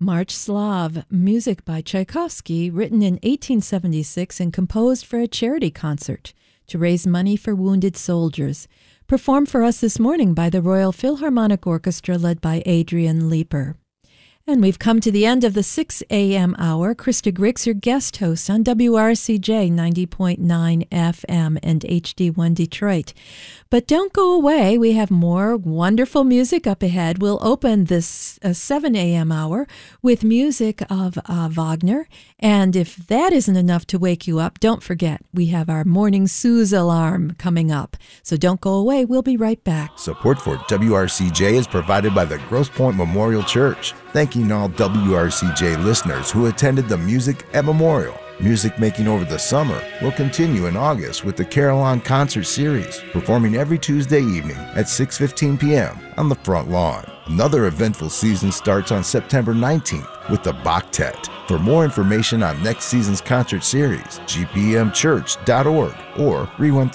March Slav, music by Tchaikovsky, written in 1876 and composed for a charity concert to raise money for wounded soldiers. Performed for us this morning by the Royal Philharmonic Orchestra led by Adrian Leeper. And we've come to the end of the 6 a.m. hour. Krista Griggs, your guest host on WRCJ 90.9 FM and HD1 Detroit. But don't go away. We have more wonderful music up ahead. We'll open this 7 a.m. hour with music of Wagner. And if that isn't enough to wake you up, don't forget, we have our morning snooze alarm coming up. So don't go away. We'll be right back. Support for WRCJ is provided by the Grosse Pointe Memorial Church. Thanking all WRCJ listeners who attended the Music at Memorial. Music making over the summer will continue in August with the Carillon Concert Series, performing every Tuesday evening at 6:15 p.m. on the front lawn. Another eventful season starts on September 19th with the Bachtet. For more information on next season's concert series, gpmchurch.org or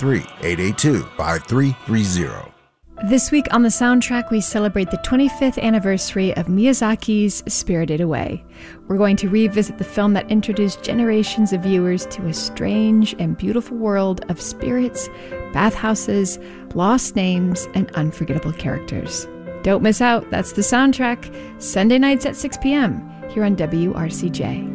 313-882-5330. This week on the soundtrack, we celebrate the 25th anniversary of Miyazaki's Spirited Away. We're going to revisit the film that introduced generations of viewers to a strange and beautiful world of spirits, bathhouses, lost names, and unforgettable characters. Don't miss out. That's the soundtrack, Sunday nights at 6 p.m. here on WRCJ.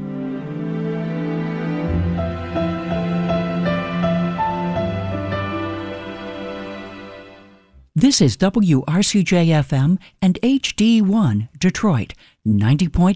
This is WRCJ-FM and HD1 Detroit, 90.9